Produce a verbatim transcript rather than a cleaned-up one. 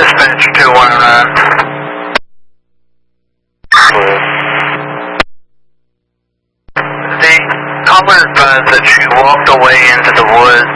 Dispatch two one nine. The caller advised that she walked away into the woods